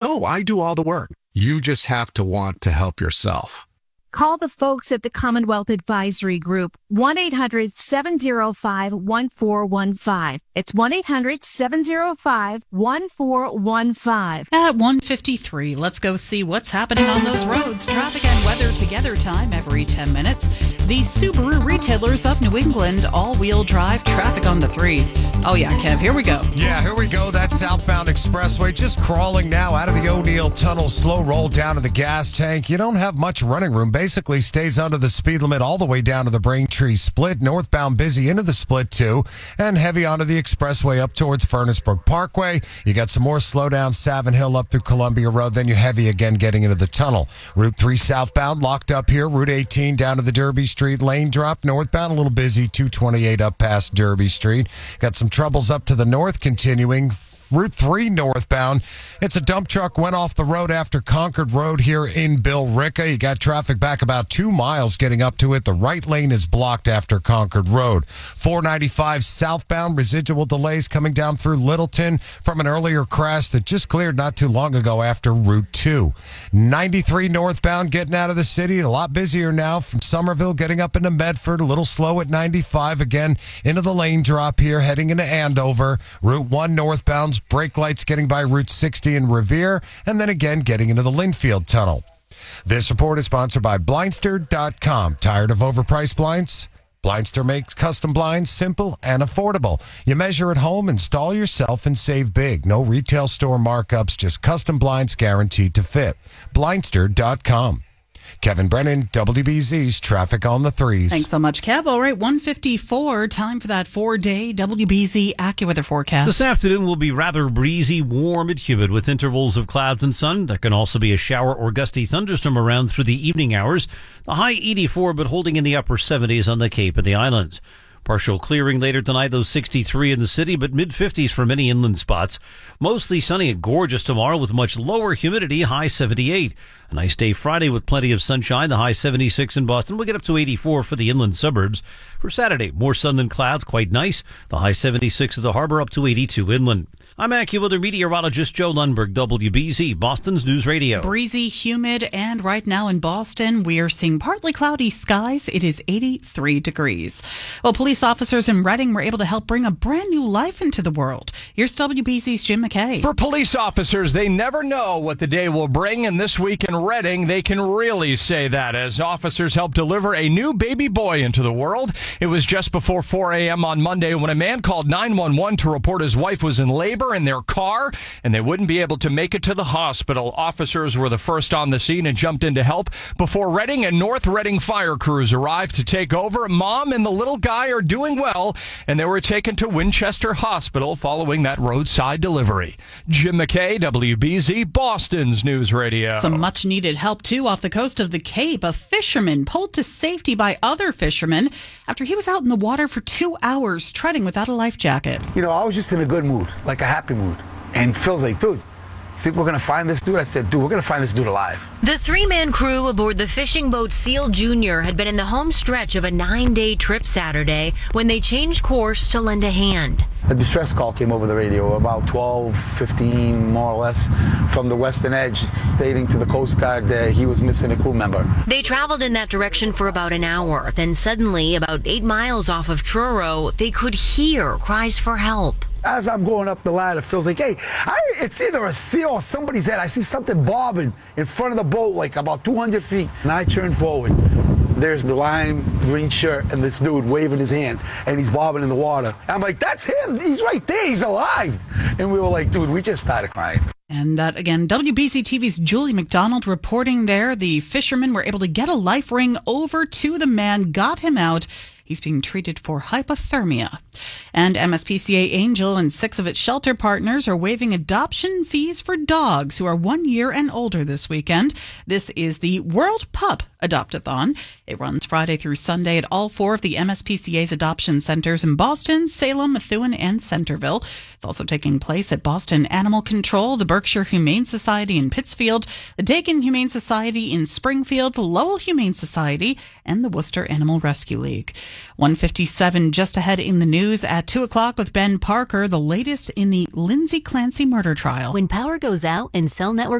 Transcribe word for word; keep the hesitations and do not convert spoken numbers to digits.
No, I do all the work. You just have to want to help yourself. Call the folks at the Commonwealth Advisory Group, one eight hundred seven oh five one four one five. It's one eight hundred seven oh five one four one five. At one fifty-three, let's go see what's happening on those roads. Traffic and weather together time every ten minutes. The Subaru retailers of New England, all-wheel drive traffic on the threes. Oh yeah, Kev, here we go. Yeah, here we go. That southbound expressway just crawling now out of the O'Neill Tunnel. Slow roll down to the gas tank. You don't have much running room. Basically stays under the speed limit all the way down to the Braintree Split. Northbound busy into the Split too, and heavy onto the expressway up towards Furnace Brook Parkway. You got some more slowdown Savin Hill up through Columbia Road. Then you're heavy again getting into the tunnel. Route three southbound locked up here. Route eighteen down to the Derby Street lane drop. Northbound a little busy. two twenty-eight up past Derby Street. Got some troubles up to the north continuing. Route three northbound. It's a dump truck went off the road after Concord Road here in Billerica. You got traffic back about two miles getting up to it. The right lane is blocked after Concord Road. four ninety-five southbound, residual delays coming down through Littleton from an earlier crash that just cleared not too long ago after Route two. ninety-three northbound getting out of the city. A lot busier now from Somerville getting up into Medford. A little slow at ninety-five again into the lane drop here heading into Andover. Route one northbound. Brake lights getting by Route sixty in Revere, and then again getting into the Linfield Tunnel. This report is sponsored by Blindster dot com. Tired of overpriced blinds? Blindster makes custom blinds simple and affordable. You measure at home, install yourself, and save big. No retail store markups, just custom blinds guaranteed to fit. Blindster dot com. Kevin Brennan, W B Z's Traffic on the Threes. Thanks so much, Kev. All right, one fifty-four, time for that four-day W B Z AccuWeather forecast. This afternoon will be rather breezy, warm, and humid with intervals of clouds and sun. There can also be a shower or gusty thunderstorm around through the evening hours. The high eighty-four, but holding in the upper seventies on the Cape and the islands. Partial clearing later tonight, those sixty-three in the city, but mid-fifties for many inland spots. Mostly sunny and gorgeous tomorrow with much lower humidity, high seventy-eight. A nice day Friday with plenty of sunshine, the high seventy-six in Boston. We'll get up to eighty-four for the inland suburbs. For Saturday, more sun than clouds, quite nice. The high seventy-six at the harbor, up to eighty-two inland. I'm AccuWeather meteorologist Joe Lundberg, W B Z, Boston's News Radio. Breezy, humid, and right now in Boston, we are seeing partly cloudy skies. It is eighty-three degrees. Well, police officers in Reading were able to help bring a brand new life into the world. Here's W B Z's Jim McKay. For police officers, they never know what the day will bring, and this week in Reading, they can really say that as officers help deliver a new baby boy into the world. It was just before four a.m. on Monday when a man called nine one one to report his wife was in labor in their car, and they wouldn't be able to make it to the hospital. Officers were the first on the scene and jumped in to help before Reading and North Reading fire crews arrived to take over. Mom and the little guy are doing well, and they were taken to Winchester Hospital following that roadside delivery. Jim McKay, W B Z, Boston's News Radio. Some much-needed help, too, off the coast of the Cape. A fisherman pulled to safety by other fishermen after he was out in the water for two hours treading without a life jacket. You know, I was just in a good mood, like a happy mood. And Phil's like, dude, think we're going to find this dude? I said, dude, we're going to find this dude alive. The three-man crew aboard the fishing boat Seal Junior had been in the home stretch of a nine-day trip Saturday when they changed course to lend a hand. A distress call came over the radio about twelve fifteen, more or less, from the western edge, stating to the Coast Guard that he was missing a crew member. They traveled in that direction for about an hour. Then suddenly, about eight miles off of Truro, they could hear cries for help. As I'm going up the ladder, Phil's like, hey, I, it's either a seal or somebody's head. I see something bobbing in front of the boat, like about two hundred feet. And I turn forward. There's the lime green shirt and this dude waving his hand, and he's bobbing in the water. And I'm like, that's him. He's right there. He's alive. And we were like, dude, we just started crying. And that, again, W B Z T V's Julie McDonald reporting there. The fishermen were able to get a life ring over to the man, got him out. He's being treated for hypothermia. And M S P C A Angel and six of its shelter partners are waiving adoption fees for dogs who are one year and older this weekend. This is the World Pup Adopt-a-thon. It runs Friday through Sunday at all four of the M S P C A's adoption centers in Boston, Salem, Methuen, and Centerville. It's also taking place at Boston Animal Control, the Berkshire Humane Society in Pittsfield, the Dakin Humane Society in Springfield, Lowell Humane Society, and the Worcester Animal Rescue League. one fifty-seven just ahead in the news at two o'clock with Ben Parker, the latest in the Lindsay Clancy murder trial. When power goes out and cell network